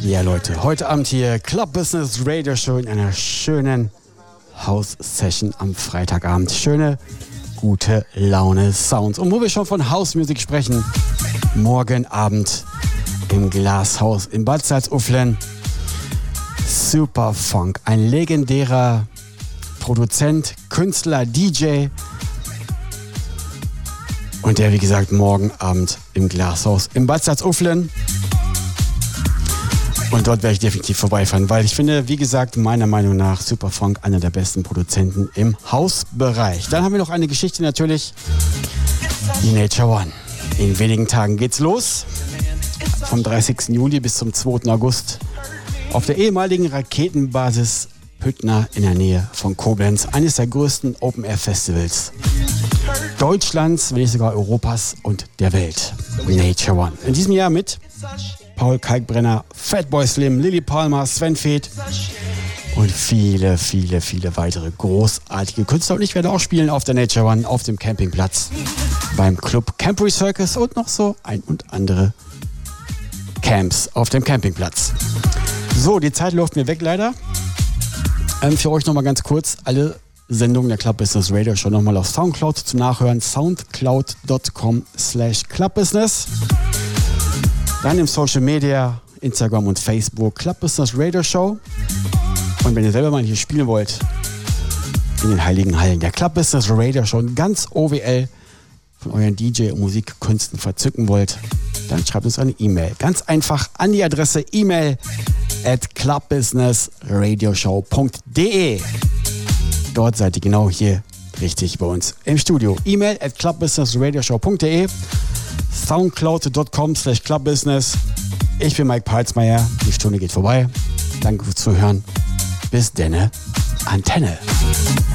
Ja Leute, heute Abend hier Club Business Radio Show in einer schönen House-Session am Freitagabend. Schöne, gute Laune Sounds. Und wo wir schon von House Music sprechen, morgen Abend im Glashaus in Bad Salzuflen. Super Funk, ein legendärer Produzent, Künstler, DJ. Und der, wie gesagt, morgen Abend im Glashaus in Bad Salzuflen. Und dort werde ich definitiv vorbeifahren, weil ich finde, wie gesagt, meiner Meinung nach Superfunk einer der besten Produzenten im Hausbereich. Dann haben wir noch eine Geschichte natürlich, die Nature One. In wenigen Tagen geht's los, vom 30. Juli bis zum 2. August auf der ehemaligen Raketenbasis Püttner in der Nähe von Koblenz, eines der größten Open-Air-Festivals Deutschlands, wenn nicht sogar Europas und der Welt. Nature One. In diesem Jahr mit Paul Kalkbrenner, Fatboy Slim, Lilly Palmer, Sven Feth und viele, viele, viele weitere großartige Künstler. Und ich werde auch spielen auf der Nature One, auf dem Campingplatz, beim Club Campery Circus und noch so ein und andere Camps auf dem Campingplatz. So, die Zeit läuft mir weg leider. Für euch nochmal ganz kurz alle Sendungen der Club Business Radio schon nochmal auf Soundcloud zum Nachhören. soundcloud.com/clubbusiness. Dann im Social Media, Instagram und Facebook, Club Business Radio Show. Und wenn ihr selber mal hier spielen wollt, in den heiligen Hallen der Club Business Radio Show, ganz OWL von euren DJ- und Musikkünsten verzücken wollt, dann schreibt uns eine E-Mail. Ganz einfach an die Adresse email@clubbusinessradioshow.de. Dort seid ihr genau hier richtig bei uns im Studio. email@clubbusinessradioshow.de. soundcloud.com/clubbusiness. Ich bin Mike Palzmeier. Die Stunde geht vorbei. Danke fürs Zuhören. Bis denne. Antenne.